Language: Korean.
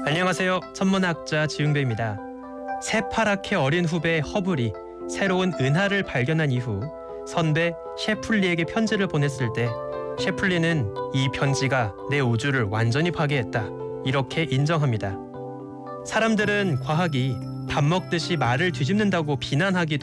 안녕하세요. 천문학자 지웅배입니다. 새파랗게 어린 후배 허블이 새로운 은하를 발견한 이후 선배 셰플리에게 편지를 보냈을 때 셰플리는 이 편지가 내 우주를 완전히 파괴했다, 이렇게 인정합니다. 사람들은 과학이 밥 먹듯이 말을 뒤집는다고 비난하기도